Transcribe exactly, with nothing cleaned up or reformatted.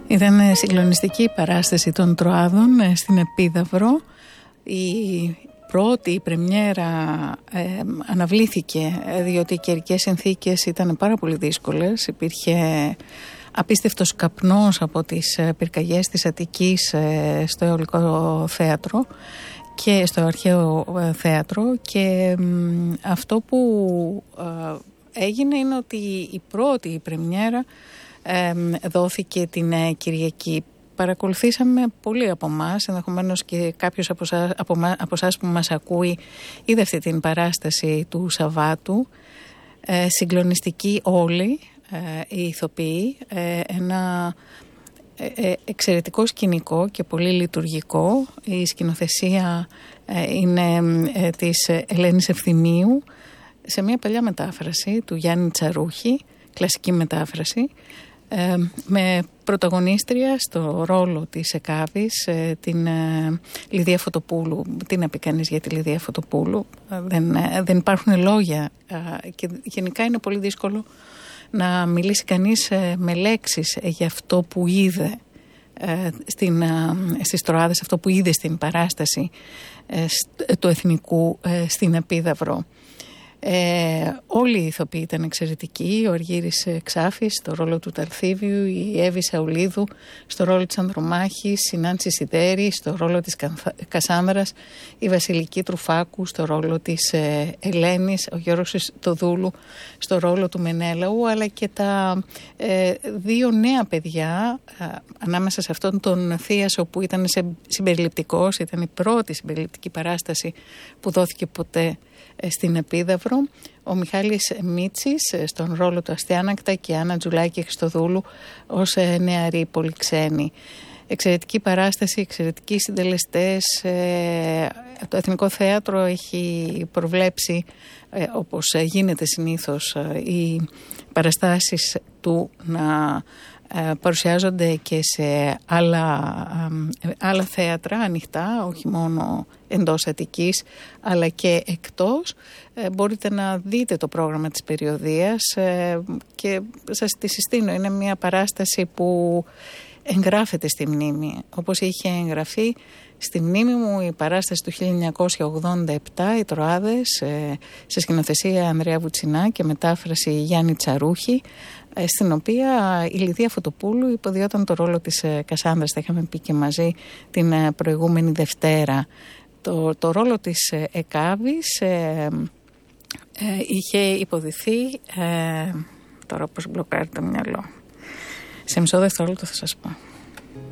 Ήταν συγκλονιστική η παράσταση των Τροάδων στην Επίδαυρο. Η πρώτη η πρεμιέρα ε, αναβλήθηκε διότι οι καιρικές συνθήκες ήταν πάρα πολύ δύσκολες. Υπήρχε απίστευτος καπνός από τις πυρκαγιές της Αττικής ε, στο Αιωλικό Θέατρο και στο Αρχαίο Θέατρο, και ε, αυτό που ε, έγινε είναι ότι η πρώτη η πρεμιέρα ε, δόθηκε την ε, Κυριακή. Παρακολουθήσαμε πολλοί από εμάς, ενδεχομένως και κάποιος από εσάς, από, από εσάς που μας ακούει είδε αυτή την παράσταση του Σαββάτου. Ε, συγκλονιστικοί όλοι ε, οι ηθοποιοί, ε, ένα ε, εξαιρετικό σκηνικό και πολύ λειτουργικό. Η σκηνοθεσία ε, είναι ε, της Ελένης Ευθυμίου σε μια παλιά μετάφραση του Γιάννη Τσαρούχη, κλασική μετάφραση, Ε, με πρωταγωνίστρια στο ρόλο της Εκάβης ε, την ε, Λιδία Φωτοπούλου. Τι να πει κανείς για τη Λιδία Φωτοπούλου, ε, δεν, ε, δεν υπάρχουν λόγια ε, και γενικά είναι πολύ δύσκολο να μιλήσει κανείς ε, με λέξεις για αυτό που είδε ε, στην, ε, στις Τροάδες, αυτό που είδε στην παράσταση ε, του Εθνικού ε, στην Επίδαυρο. Ε, όλοι οι ηθοποιοί ήταν εξαιρετικοί. Ο Αργύρης Ξάφης στο ρόλο του Ταλθίβιου, η Εύη Σαουλίδου στο ρόλο της Ανδρομάχης, η Νάνση Σιδέρη στο ρόλο της Κασάνδρας, η Βασιλική Τρουφάκου στο ρόλο της ε, Ελένης, ο Γιώργος Χριστοδούλου στο ρόλο του Μενέλαου, αλλά και τα ε, δύο νέα παιδιά ε, ανάμεσα σε αυτόν τον Θίασο που ήταν συμπεριληπτικός, ήταν η πρώτη συμπεριληπτική παράσταση που δόθηκε ποτέ στην Επίδαυρο, ο Μιχάλης Μίτσης στον ρόλο του Αστιάνακτα και η Άννα Τζουλάκη Χριστοδούλου ως νεαροί πολυξένοι. Εξαιρετική παράσταση, εξαιρετικοί συντελεστές. Το Εθνικό Θέατρο έχει προβλέψει, όπως γίνεται συνήθως, οι παραστάσεις του να παρουσιάζονται και σε άλλα, άλλα θέατρα ανοιχτά, όχι μόνο εντός Αττικής αλλά και εκτός. Μπορείτε να δείτε το πρόγραμμα της περιοδίας και σας τη συστήνω. Είναι μια παράσταση που εγγράφεται στη μνήμη, όπως είχε εγγραφεί στη μνήμη μου η παράσταση του χίλια εννιακόσια ογδόντα επτά, οι Τροάδες, σε σκηνοθεσία Ανδρέα Βουτσινά και μετάφραση Γιάννη Τσαρούχη, στην οποία η Λιδία Φωτοπούλου υποδιόταν το ρόλο της Κασάνδρας, τα είχαμε πει και μαζί την προηγούμενη Δευτέρα. Το, το ρόλο της Εκάβης ε, ε, είχε υποδηθεί, ε, τώρα πώς μπλοκάρει το μυαλό, σε μισό δευτερόλεπτο θα σας πω.